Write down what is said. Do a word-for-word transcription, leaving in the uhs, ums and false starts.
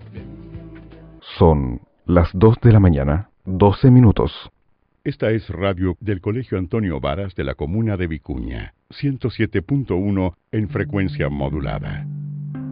Son las dos de la mañana, doce minutos. Esta es radio del Colegio Antonio Varas de la comuna de Vicuña, ciento siete punto uno en frecuencia modulada.